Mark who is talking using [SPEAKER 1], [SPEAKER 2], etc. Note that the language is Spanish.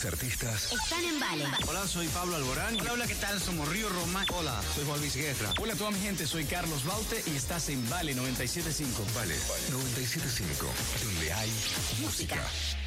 [SPEAKER 1] Artistas
[SPEAKER 2] están en Vale.
[SPEAKER 3] Hola, soy Pablo Alborán.
[SPEAKER 4] Hola, ¿qué tal? Somos Río Roma.
[SPEAKER 3] Hola, soy Juan Luis Guerra.
[SPEAKER 5] Hola a toda mi gente, soy Carlos Baute y estás en Vale 97.5.
[SPEAKER 1] Vale 97.5, donde hay música.